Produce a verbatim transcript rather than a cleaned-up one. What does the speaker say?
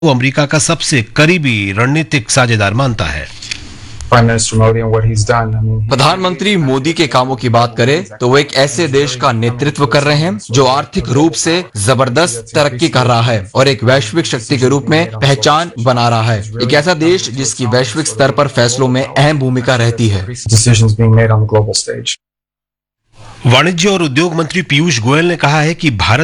वो अमेरिका का सबसे करीबी रणनीतिक साझेदार मानता है। प्रधानमंत्री मोदी के कामों की बात करें तो वो एक ऐसे देश का नेतृत्व कर रहे हैं जो आर्थिक रूप से जबरदस्त तरक्की कर रहा है और एक वैश्विक शक्ति के रूप में पहचान बना रहा है। एक ऐसा देश जिसकी वैश्विक स्तर पर फैसलों में अहम भूमिका रहती है। वाणिज्य और उद्योग मंत्री पीयूष गोयल ने कहा है कि भारत